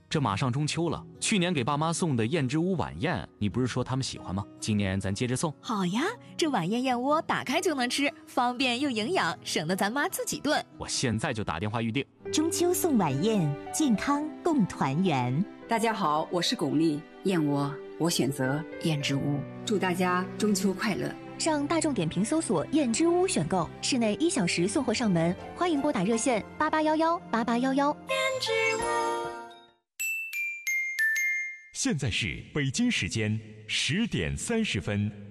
这马上中秋了，去年给爸妈送的燕之屋晚宴，你不是说他们喜欢吗？今年咱接着送。 好呀，这晚宴燕窝打开就能吃，方便又营养，省得咱妈自己炖。 我现在就打电话预定。 中秋送晚宴，健康共团圆。 大家好，我是巩俐，燕窝我选择燕之屋，祝大家中秋快乐。 上大众点评搜索燕之屋选购，室内1小时送货上门，欢迎拨打热线88118811。燕之屋。 现在是北京时间10点30分。